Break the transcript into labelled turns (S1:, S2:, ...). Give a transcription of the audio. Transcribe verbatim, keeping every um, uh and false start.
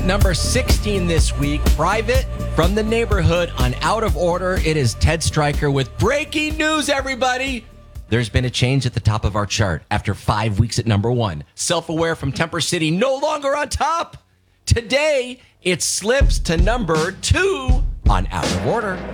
S1: At number sixteen this week, Private from the Neighborhood on Out of Order. It is Ted Stryker with breaking news, everybody. There's been a change at the top of our chart after five weeks at number one. Self-Aware from Temper City no longer on top. Today, it slips to number two on Out of Order.